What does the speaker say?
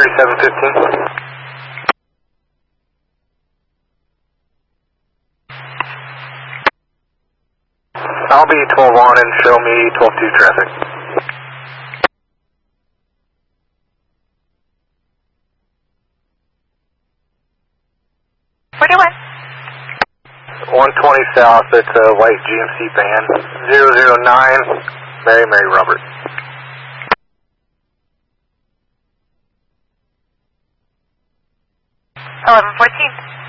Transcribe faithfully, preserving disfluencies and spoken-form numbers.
thirty-seven fifteen. I'll be twelve on and show me twelve two traffic. What do you want? one twenty south, it's a white G M C van. zero zero nine, Mary Mary Robert. eleven fourteen.